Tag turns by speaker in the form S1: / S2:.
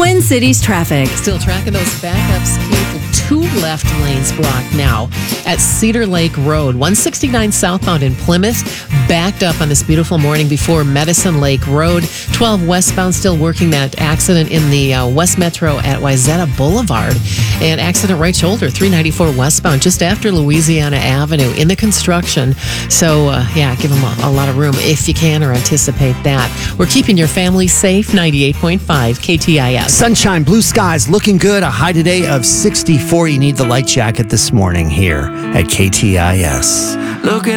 S1: Twin Cities traffic.
S2: Still tracking those backups, Keith. 2 left lanes blocked now at Cedar Lake Road. 169 southbound in Plymouth, backed up on this beautiful morning before Medicine Lake Road. 12 westbound, still working that accident in the West Metro at Wayzata Boulevard. And accident right shoulder, 394 westbound, just after Louisiana Avenue in the construction. So, give them a lot of room if you can or anticipate that. We're keeping your family safe. 98.5 KTIS.
S3: Sunshine, blue skies, looking good. A high today of 64. You need the light jacket this morning here at KTIS.
S4: Looking